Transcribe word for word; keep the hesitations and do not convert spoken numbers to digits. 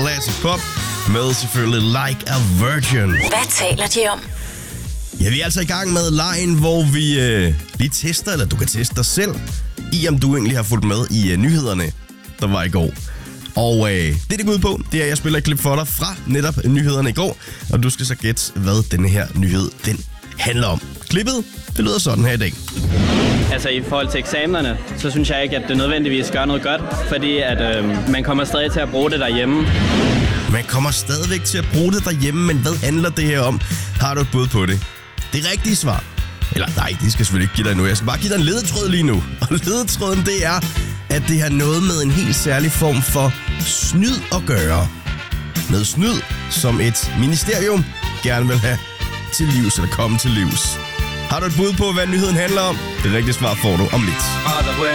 Classic Pop med selvfølgelig Like a Virgin. Hvad taler de om? Ja, vi er altså i gang med lejen, hvor vi øh, lige tester, eller du kan teste dig selv, i om du egentlig har fulgt med i øh, nyhederne, der var i går. Og øh, det, det går ud på, det er, at jeg spiller et klip for dig fra netop nyhederne i går, og du skal så gætte, hvad denne her nyhed, den handler om. Klippet, det lyder sådan her i dag. Altså i forhold til eksamenerne, så synes jeg ikke, at det nødvendigvis gør noget godt, fordi at øh, man kommer stadig til at bruge det derhjemme. Man kommer stadigvæk til at bruge det derhjemme, men hvad handler det her om? Har du et bud på det? Det rigtige svar. Eller nej, det skal jeg selvfølgelig ikke give dig nu. Jeg skal bare give dig en ledetråd lige nu. Og ledetråden, det er, at det har noget med en helt særlig form for snyd at gøre. Noget snyd, som et ministerium gerne vil have til livs, eller komme til livs. Har du et bud på, hvad nyheden handler om? Det rigtige svar får du om lidt.